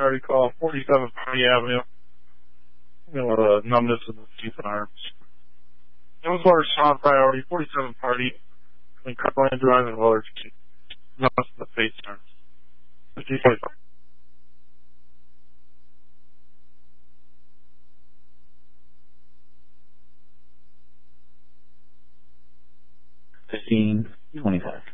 priority call, 47 Party Avenue. Numbness in the teeth and arms. Hillsborough respond priority, 47 Party, between Kirkland Drive and Willard Street. Numbness in the face and arms. 1545. 1525.